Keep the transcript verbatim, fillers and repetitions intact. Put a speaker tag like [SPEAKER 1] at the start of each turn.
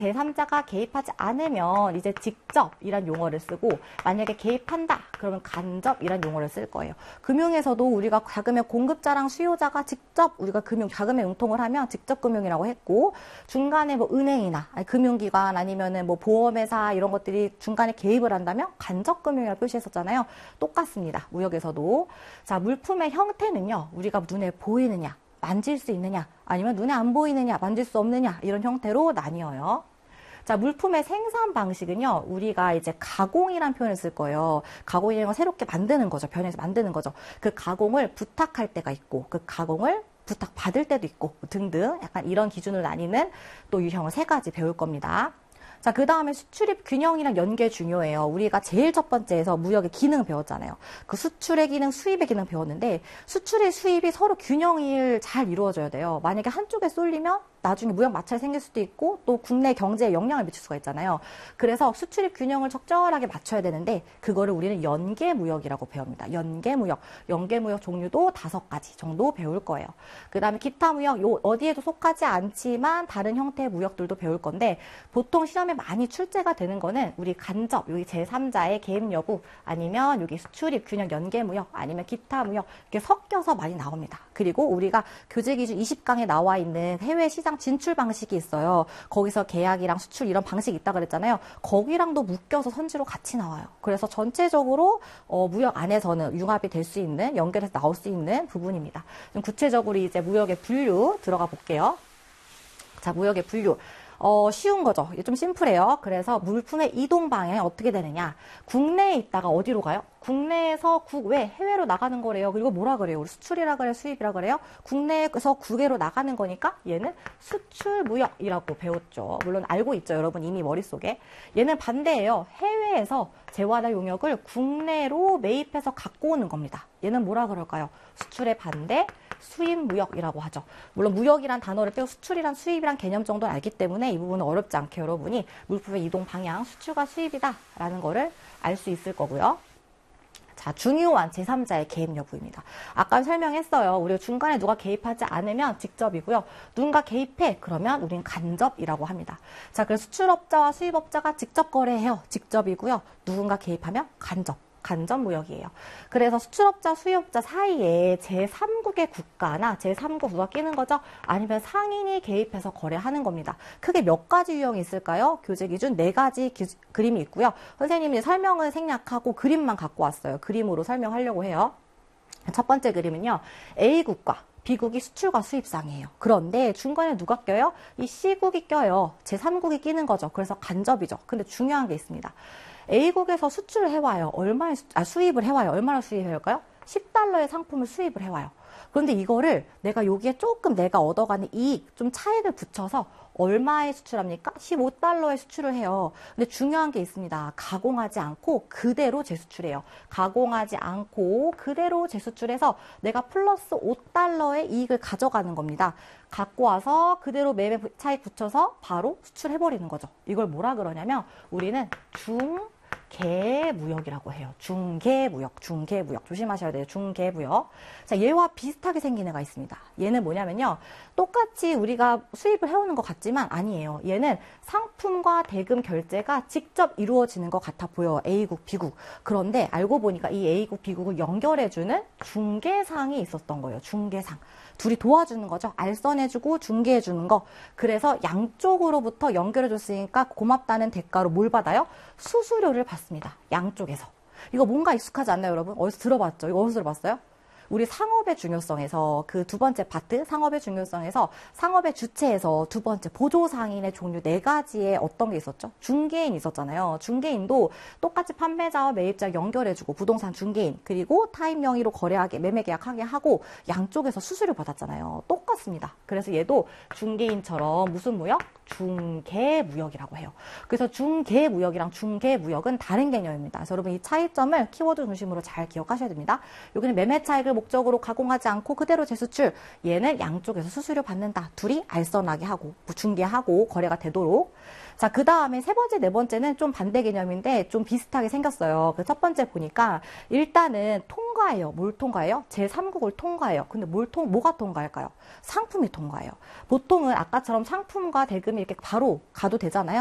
[SPEAKER 1] 제삼자가 개입하지 않으면 이제 직접이란 용어를 쓰고, 만약에 개입한다 그러면 간접이란 용어를 쓸 거예요. 금융에서도 우리가 자금의 공급자랑 수요자가 직접 우리가 금융 자금의 융통을 하면 직접금융이라고 했고, 중간에 뭐 은행이나 아니, 금융기관 아니면은 뭐 보험회사 이런 것들이 중간에 개입을 한다면 간접금융이라고 표시했었잖아요. 똑같습니다. 무역에서도. 자, 물품의 형태는요, 우리가 눈에 보이느냐, 만질 수 있느냐, 아니면 눈에 안 보이느냐, 만질 수 없느냐, 이런 형태로 나뉘어요. 자, 물품의 생산 방식은요, 우리가 이제 가공이란 표현을 쓸 거예요. 가공이라는 건 새롭게 만드는 거죠. 변해서 만드는 거죠. 그 가공을 부탁할 때가 있고, 그 가공을 부탁받을 때도 있고, 등등 약간 이런 기준으로 나뉘는 또 유형을 세 가지 배울 겁니다. 자, 그 다음에 수출입 균형이랑 연계 중요해요. 우리가 제일 첫 번째에서 무역의 기능 배웠잖아요. 그 수출의 기능, 수입의 기능 배웠는데, 수출의 수입이 서로 균형이 잘 이루어져야 돼요. 만약에 한쪽에 쏠리면 나중에 무역 마찰이 생길 수도 있고, 또 국내 경제에 영향을 미칠 수가 있잖아요. 그래서 수출입 균형을 적절하게 맞춰야 되는데, 그거를 우리는 연계무역이라고 배웁니다. 연계무역. 연계무역 종류도 다섯 가지 정도 배울 거예요. 그 다음에 기타 무역, 요 어디에도 속하지 않지만 다른 형태의 무역들도 배울 건데, 보통 시험에 많이 출제가 되는 거는 우리 간접, 여기 제삼자의 개입 여부, 아니면 여기 수출입 균형 연계무역, 아니면 기타 무역, 이렇게 섞여서 많이 나옵니다. 그리고 우리가 교재 기준 이십 강에 나와 있는 해외 시장 진출 방식이 있어요. 거기서 계약이랑 수출 이런 방식이 있다 그랬잖아요. 거기랑도 묶여서 선지로 같이 나와요. 그래서 전체적으로 어, 무역 안에서는 융합이 될 수 있는, 연결해서 나올 수 있는 부분입니다. 좀 구체적으로 이제 무역의 분류 들어가 볼게요. 자, 무역의 분류. 어, 쉬운 거죠. 좀 심플해요. 그래서 물품의 이동 방향이 어떻게 되느냐. 국내에 있다가 어디로 가요? 국내에서 국외, 해외로 나가는 거래요. 그리고 뭐라 그래요? 우리 수출이라 그래요? 수입이라 그래요? 국내에서 국외로 나가는 거니까 얘는 수출무역이라고 배웠죠. 물론 알고 있죠. 여러분 이미 머릿속에. 얘는 반대예요. 해외에서 재화나 용역을 국내로 매입해서 갖고 오는 겁니다. 얘는 뭐라 그럴까요? 수출의 반대, 수입무역이라고 하죠. 물론 무역이란 단어를 빼고 수출이란 수입이란 개념 정도는 알기 때문에 이 부분은 어렵지 않게 여러분이 물품의 이동 방향, 수출과 수입이다 라는 거를 알 수 있을 거고요. 자, 중요한 제삼자의 개입 여부입니다. 아까 설명했어요. 우리가 중간에 누가 개입하지 않으면 직접이고요. 누군가 개입해 그러면 우리는 간접이라고 합니다. 자, 그래서 수출업자와 수입업자가 직접 거래해요. 직접이고요. 누군가 개입하면 간접. 간접무역이에요. 그래서 수출업자, 수입업자 사이에 제삼국의 국가나 제삼국 누가 끼는 거죠? 아니면 상인이 개입해서 거래하는 겁니다. 크게 몇 가지 유형이 있을까요? 교재 기준 네 가지 기, 그림이 있고요. 선생님이 설명을 생략하고 그림만 갖고 왔어요. 그림으로 설명하려고 해요. 첫 번째 그림은요. A국과 B국이 수출과 수입상이에요. 그런데 중간에 누가 껴요? 이 C국이 껴요. 제삼국이 끼는 거죠. 그래서 간접이죠. 근데 중요한 게 있습니다. A국에서 수출을 해와요. 얼마에 수, 아, 수입을 해와요. 얼마나 수입해올까요? 십 달러의 상품을 수입을 해와요. 그런데 이거를 내가 여기에 조금 내가 얻어가는 이익, 좀 차익을 붙여서 얼마에 수출합니까? 십오 달러에 수출을 해요. 근데 중요한 게 있습니다. 가공하지 않고 그대로 재수출해요. 가공하지 않고 그대로 재수출해서 내가 플러스 오 달러의 이익을 가져가는 겁니다. 갖고 와서 그대로 매매 차익 붙여서 바로 수출해버리는 거죠. 이걸 뭐라 그러냐면 우리는 중 중개무역이라고 해요. 중개무역, 중개무역. 조심하셔야 돼요. 중개무역. 자, 얘와 비슷하게 생긴 애가 있습니다. 얘는 뭐냐면요. 똑같이 우리가 수입을 해오는 것 같지만 아니에요. 얘는 상품과 대금 결제가 직접 이루어지는 것 같아 보여요. A국, B국. 그런데 알고 보니까 이 A국, B국을 연결해주는 중개상이 있었던 거예요. 중개상. 둘이 도와주는 거죠. 알선해주고 중개해주는 거. 그래서 양쪽으로부터 연결해줬으니까 고맙다는 대가로 뭘 받아요? 수수료를 받습니다. 양쪽에서. 이거 뭔가 익숙하지 않나요, 여러분? 어디서 들어봤죠? 이거 어디서 들어봤어요? 우리 상업의 중요성에서 그 두 번째 파트, 상업의 중요성에서 상업의 주체에서 두 번째 보조상인의 종류 네 가지의 어떤 게 있었죠? 중개인 있었잖아요. 중개인도 똑같이 판매자와 매입자 연결해주고 부동산 중개인 그리고 타입 명의로 거래하게 매매 계약하게 하고 양쪽에서 수수료 받았잖아요. 똑같습니다. 그래서 얘도 중개인처럼 무슨 무역? 중개무역이라고 해요. 그래서 중개무역이랑 중개무역은 다른 개념입니다. 그래서 여러분 이 차이점을 키워드 중심으로 잘 기억하셔야 됩니다. 여기는 매매 차익을 목적으로 가공하지 않고 그대로 재수출. 얘는 양쪽에서 수수료 받는다. 둘이 알선하게 하고 중개하고 거래가 되도록. 자, 그 다음에 세 번째, 네 번째는 좀 반대 개념인데 좀 비슷하게 생겼어요. 그 첫 번째 보니까 일단은 통과해요. 뭘 통과해요? 제삼 국을 통과해요. 근데 뭘 통, 뭐가 통과할까요? 상품이 통과해요. 보통은 아까처럼 상품과 대금이 이렇게 바로 가도 되잖아요.